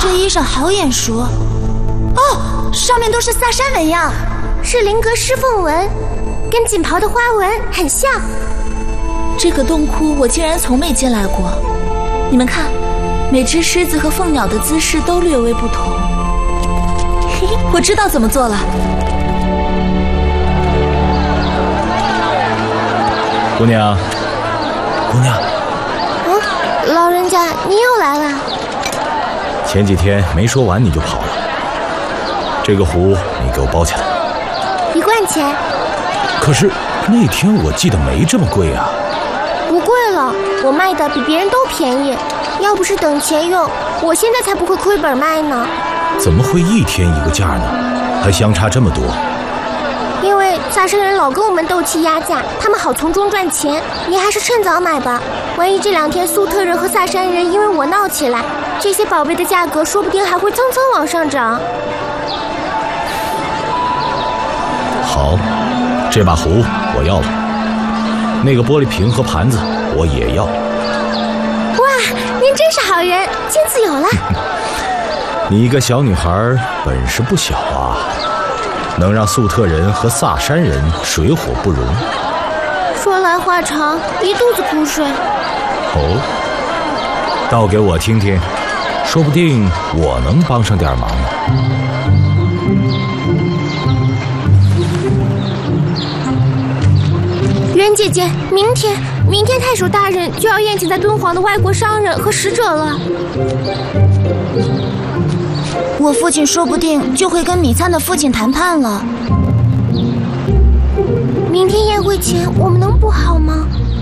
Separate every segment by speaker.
Speaker 1: 这衣裳好眼熟，哦，上面都是萨珊纹呀，
Speaker 2: 是菱格狮凤纹，跟锦袍的花纹很像。
Speaker 1: 这个洞窟我竟然从没进来过。你们看，每只狮子和凤鸟的姿势都略微不同。我知道怎么做了。
Speaker 3: 姑娘，姑娘。
Speaker 2: 老人家，你又来了。
Speaker 3: 前几天没说完你就跑了。这个壶你给我包起来。
Speaker 2: 1贯钱。
Speaker 3: 可是那天我记得没这么贵啊。
Speaker 2: 不贵了，我卖的比别人都便宜。要不是等钱用，我现在才不会亏本卖呢。
Speaker 3: 怎么会一天一个价呢？还相差这么多？
Speaker 2: 因为萨珊人老跟我们斗气压价，他们好从中赚钱。你还是趁早买吧，万一这2天粟特人和萨珊人因为我闹起来，这些宝贝的价格说不定还会蹭蹭往上涨。
Speaker 3: 好，这把壶我要了，那个玻璃瓶和盘子我也要。
Speaker 2: 哇，您真是好人，金子有了。
Speaker 3: 你一个小女孩本事不小啊，能让粟特人和萨珊人水火不容。
Speaker 2: 说来话长，一肚子苦水。
Speaker 3: 哦，倒给我听听，说不定我能帮上点忙呢。
Speaker 2: 袁姐姐，明天太守大人就要宴请在敦煌的外国商人和使者了。
Speaker 1: 我父亲说不定就会跟米灿的父亲谈判了。
Speaker 2: 明天宴会前我们能补好吗？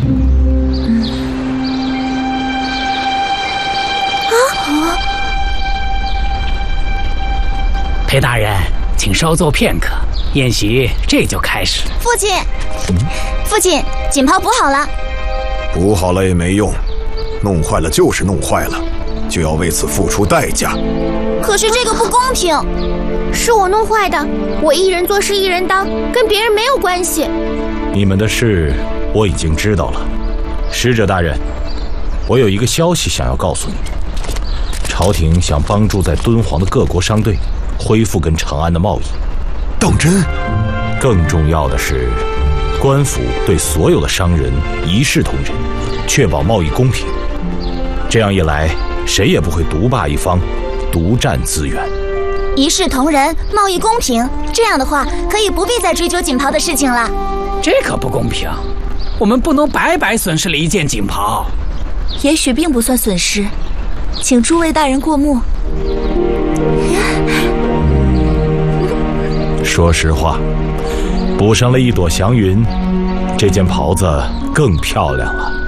Speaker 4: 裴大人，请稍坐片刻，宴席这就开始。
Speaker 1: 父亲，锦袍补好了。
Speaker 5: 补好了也没用，弄坏了就是弄坏了，就要为此付出代价。
Speaker 1: 可是这个不公平。
Speaker 2: 是我弄坏的，我一人做事一人当，跟别人没有关系。
Speaker 3: 你们的事我已经知道了。使者大人，我有一个消息想要告诉你。朝廷想帮助在敦煌的各国商队恢复跟长安的贸易。
Speaker 5: 当真？
Speaker 3: 更重要的是，官府对所有的商人一视同仁，确保贸易公平。这样一来，谁也不会独霸一方，独占资源。
Speaker 1: 一视同仁，贸易公平，这样的话可以不必再追究锦袍的事情了。
Speaker 4: 这可不公平，我们不能白白损失了一件锦袍。
Speaker 1: 也许并不算损失，请诸位大人过目。
Speaker 3: 说实话，补上了一朵祥云，这件袍子更漂亮了。